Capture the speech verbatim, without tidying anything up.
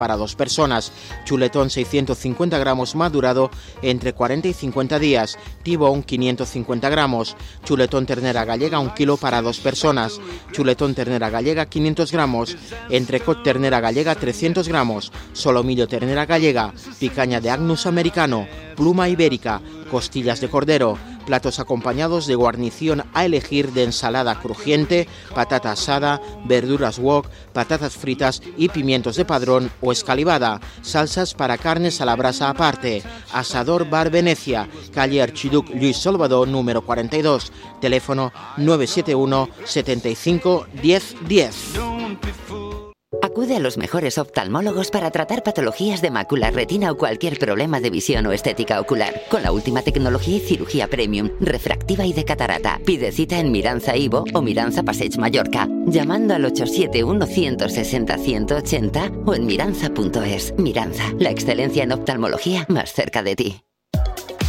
para dos personas. Chuletón seiscientos cincuenta gramos madurado entre cuarenta y cincuenta días. T-bone quinientos cincuenta gramos. Chuletón ternera gallega un kilo para dos personas. Chuletón ternera gallega quinientos gramos. Entrecot ternera gallega trescientos gramos. Solomillo ternera gallega. Picaña de Agnus americano. Pluma ibérica. Costillas de cordero. Platos acompañados de guarnición a elegir de ensalada crujiente, patata asada, verduras wok, patatas fritas y pimientos de padrón o escalivada. Salsas para carnes a la brasa aparte. Asador Bar Venecia, calle Archiduc Luis Salvador número cuarenta y dos. Teléfono nueve siete uno, setenta y cinco, diez diez. Acude a los mejores oftalmólogos para tratar patologías de mácula, retina o cualquier problema de visión o estética ocular. Con la última tecnología y cirugía premium, refractiva y de catarata. Pide cita en Miranza Ivo o Miranza Passeig Mallorca, llamando al ocho siete uno, uno seis cero, uno ocho cero o en miranza punto es. Miranza, la excelencia en oftalmología más cerca de ti.